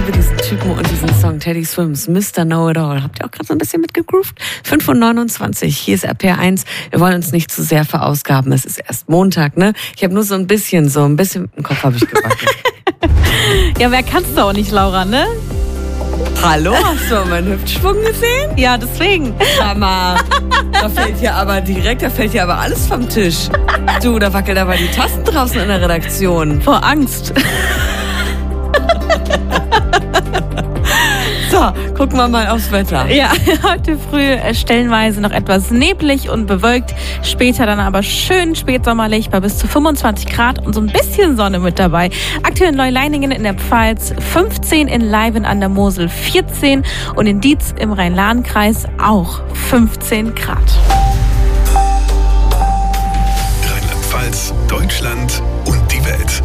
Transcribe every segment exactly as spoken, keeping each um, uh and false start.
liebe diesen Typen und diesen Song Teddy Swims, Mister Know-It-All. Habt ihr auch gerade so ein bisschen mitgegroovt? fünf Uhr neunundzwanzig, hier ist R P R eins. Wir wollen uns nicht zu sehr verausgaben. Es ist erst Montag, ne? Ich habe nur so ein bisschen, so ein bisschen im Kopf habe ich gewackelt. Ja, wer kannst du auch nicht, Laura, ne? Hallo, hast du meinen Hüftschwung gesehen? Ja, deswegen. Mama, da fällt ja aber direkt, da fällt ja aber alles vom Tisch. Du, da wackelt aber die Tasten draußen in der Redaktion. Vor Angst. So, gucken wir mal aufs Wetter. Ja, heute früh stellenweise noch etwas neblig und bewölkt. Später dann aber schön spätsommerlich bei bis zu fünfundzwanzig Grad und so ein bisschen Sonne mit dabei. Aktuell in Neuleiningen in der Pfalz fünfzehn, in Leiven an der Mosel vierzehn und in Dietz im Rhein-Lahn-Kreis auch fünfzehn Grad. Rheinland-Pfalz, Deutschland und die Welt.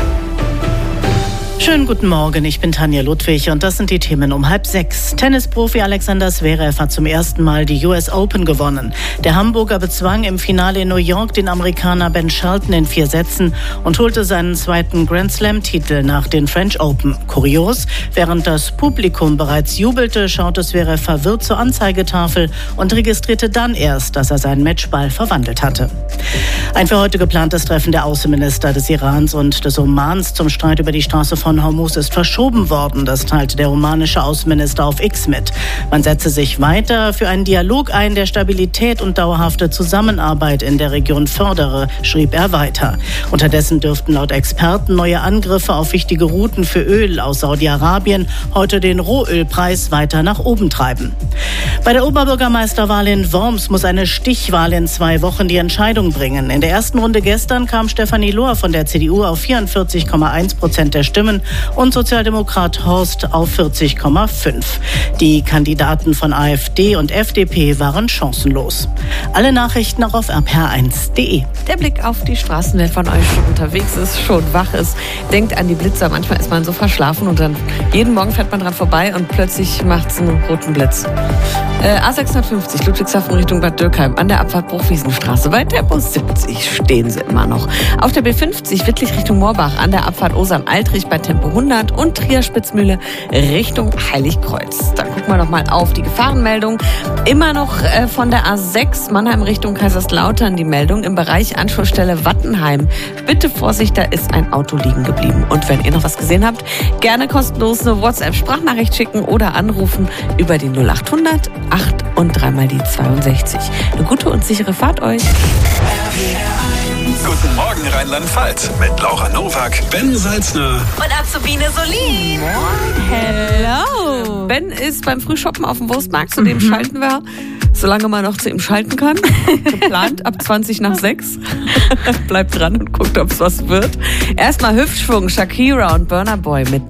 Schönen guten Morgen, ich bin Tanja Ludwig und das sind die Themen um halb sechs. Tennisprofi Alexander Zverev hat zum ersten Mal die U S Open gewonnen. Der Hamburger bezwang im Finale in New York den Amerikaner Ben Shelton in vier Sätzen und holte seinen zweiten Grand Slam-Titel nach den French Open. Kurios, während das Publikum bereits jubelte, schaute Zverev verwirrt zur Anzeigetafel und registrierte dann erst, dass er seinen Matchball verwandelt hatte. Ein für heute geplantes Treffen der Außenminister des Irans und des Omans zum Streit über die Straße von Hormuz ist verschoben worden. Das teilte der omanische Außenminister auf X mit. Man setze sich weiter für einen Dialog ein, der Stabilität und dauerhafte Zusammenarbeit in der Region fördere, schrieb er weiter. Unterdessen dürften laut Experten neue Angriffe auf wichtige Routen für Öl aus Saudi-Arabien heute den Rohölpreis weiter nach oben treiben. Bei der Oberbürgermeisterwahl in Worms muss eine Stichwahl in zwei Wochen die Entscheidung bringen. In der ersten Runde gestern kam Stefanie Lohr von der C D U auf vierundvierzig Komma eins Prozent der Stimmen und Sozialdemokrat Horst auf vierzig Komma fünf. Die Kandidaten von AfD und F D P waren chancenlos. Alle Nachrichten auch auf r p r eins punkt d e. Der Blick auf die Straßen, wer von euch schon unterwegs ist, schon wach ist, denkt an die Blitzer. Manchmal ist man so verschlafen und dann jeden Morgen fährt man dran vorbei und plötzlich macht es einen roten Blitz. Äh, A sechshundertfünfzig, Ludwigshafen Richtung Bad Dürkheim, an der Abfahrt Bruchwiesenstraße. Bei Tempo siebzig stehen sie immer noch. Auf der B fünfzig, Wittlich Richtung Moorbach, an der Abfahrt Osam-Altrich bei Tempo hundert und Trier-Spitzmühle Richtung Heiligkreuz. Dann gucken wir noch mal auf die Gefahrenmeldung. Immer noch äh, von der A sechs, Mannheim Richtung Kaiserslautern, die Meldung im Bereich Anschlussstelle Wattenheim. Bitte Vorsicht, da ist ein Auto liegen geblieben. Und wenn ihr noch was gesehen habt, gerne kostenlos eine WhatsApp-Sprachnachricht schicken oder anrufen über die null achthundert acht und dreimal die zweiundsechzig. Eine gute und sichere Fahrt euch. Guten Morgen Rheinland-Pfalz mit Laura Nowak, Ben Salzner Und Azubine Solin. Hello. Ben ist beim Frühshoppen auf dem Wurstmarkt, zu dem mhm. schalten wir, solange man noch zu ihm schalten kann. Geplant ab zwanzig nach sechs. Bleibt dran und guckt, ob es was wird. Erstmal Hüftschwung, Shakira und Burna Boy mit